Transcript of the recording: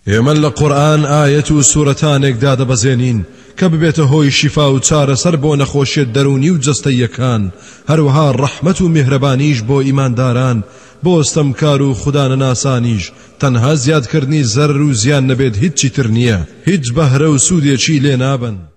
ئێمە لە قورئان ئایەت و سوورەتانێک دادەبەزێنین کە ببێتە هۆی شیفا و چارەسەر بۆ نەخۆشیە دەرونی و جەستەییەکان، هەروەها ڕەحمەت و میهرەبانیش بۆ ئیمانداران، بۆ ستەمکار و خودانەناسانیش. تەنها زیادکردنی زەرر و زیان نەبێت هیچی تر نییە، هیچ بەهرە و سوودێکی لێ نابن.